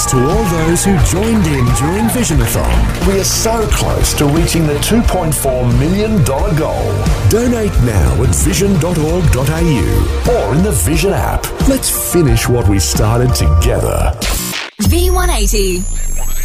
to all those who joined in during Visionathon. We are so close to reaching the $2.4 million goal. Donate now at vision.org.au Or in the Vision app. Let's finish what we started together. V180.